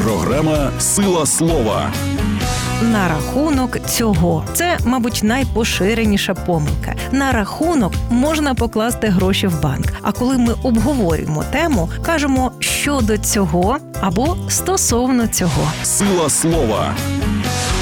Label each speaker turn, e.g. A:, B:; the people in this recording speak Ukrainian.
A: Програма «Сила слова».
B: На рахунок цього. Це, мабуть, найпоширеніша помилка. На рахунок можна покласти гроші в банк. А коли ми обговорюємо тему, кажемо «щодо цього» або «стосовно цього».
A: «Сила слова».